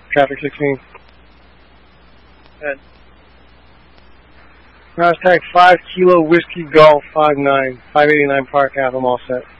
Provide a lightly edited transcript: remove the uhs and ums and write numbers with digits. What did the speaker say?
Traffic 16. Good. Hashtag 5 Kilo Whiskey Golf 59. 589 Park Ave. I'm all set.